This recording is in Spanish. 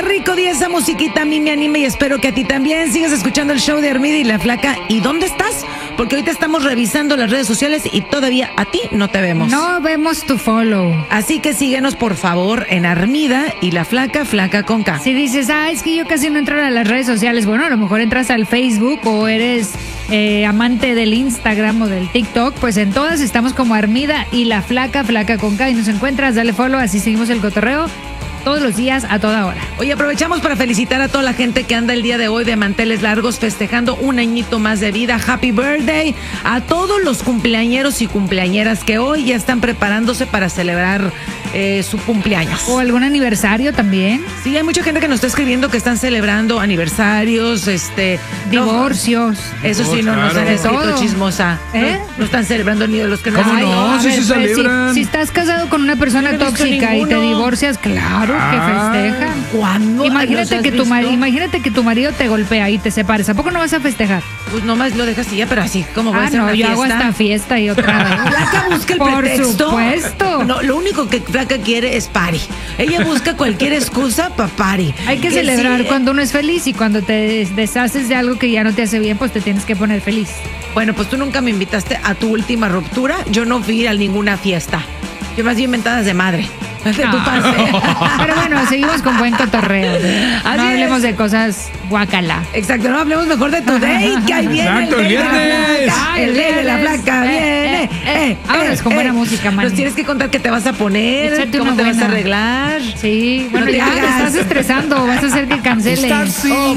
rico día esa musiquita, a mí me anima y espero que a ti también. Sigas escuchando el show de Armida y la Flaca. ¿Y dónde estás? Porque ahorita estamos revisando las redes sociales y todavía a ti no te vemos. No vemos tu follow. Así que síguenos por favor en Armida y la Flaca, Flaca con K. Si dices, es que yo casi no entro a las redes sociales, bueno, a lo mejor entras al Facebook o eres amante del Instagram o del TikTok, pues en todas estamos como Armida y la Flaca, Flaca con K, y nos encuentras, dale follow, así seguimos el cotorreo todos los días, a toda hora. Oye, aprovechamos para felicitar a toda la gente que anda el día de hoy de manteles largos festejando un añito más de vida. Happy birthday a todos los cumpleañeros y cumpleañeras que hoy ya están preparándose para celebrar su cumpleaños. O algún aniversario también. Sí, hay mucha gente que nos está escribiendo que están celebrando aniversarios, divorcios. Eso sí, no nos han escrito, chismosa. No están celebrando ni de los que no. ¿Cómo no? Sí se celebran. Si estás casado con una persona tóxica y te divorcias, claro que festejan. ¿Cuándo? Imagínate que tu marido te golpea y te separes. ¿A poco no vas a festejar? Pues nomás lo dejas y ya, pero así, ¿cómo va a ser una yo fiesta? hago esta fiesta y otra vez. Flaca busca el pretexto. Por supuesto. No, lo único que Flaca quiere es party. Ella busca cualquier excusa para party. Hay que celebrar cuando uno es feliz, y cuando te deshaces de algo que ya no te hace bien, pues te tienes que poner feliz. Bueno, pues tú nunca me invitaste a tu última ruptura. Yo no fui a ninguna fiesta. Yo más bien mentadas de madre. De tu parte. Pero bueno, seguimos con buen cotorreo. No hablemos de cosas guacala. Exacto, no hablemos mejor de tu date, que ahí viene. Exacto, el viernes. Date de la Flaca viene. Ahora es con buena música, man. Nos tienes que contar qué te vas a poner, Échate cómo una te vas a buena. arreglar. Sí, bueno, No te ya te hagas. estás estresando, vas a hacer que cancele.